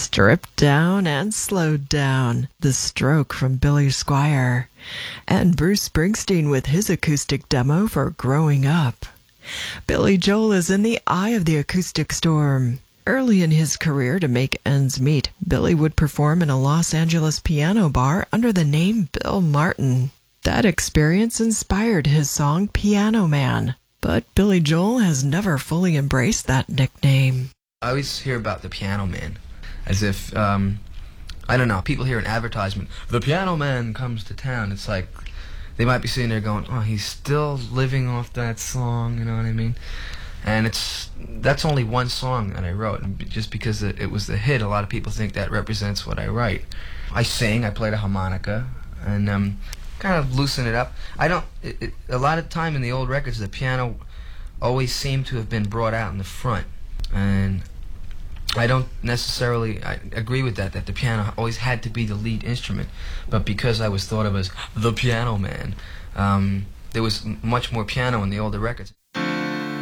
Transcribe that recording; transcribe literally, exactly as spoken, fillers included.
Stripped Down and Slowed Down, The Stroke from Billy Squier, and Bruce Springsteen with his acoustic demo for Growing Up. Billy Joel is in the eye of the acoustic storm. Early in his career, to make ends meet, Billy would perform in a Los Angeles piano bar under the name Bill Martin. That experience inspired his song Piano Man, but Billy Joel has never fully embraced that nickname. I always hear about the Piano Man as if, um, I don't know, people hear an advertisement, the Piano Man comes to town. It's like, they might be sitting there going, oh, he's still living off that song, you know what I mean? And it's, that's only one song that I wrote, and just because it, it was the hit, a lot of people think that represents what I write. I sing, I play the harmonica, and um, kind of loosen it up. I don't, it, it, a lot of time in the old records, the piano always seemed to have been brought out in the front, and I don't necessarily I agree with that, that the piano always had to be the lead instrument, but because I was thought of as the Piano Man, um, there was m much more piano in the older records.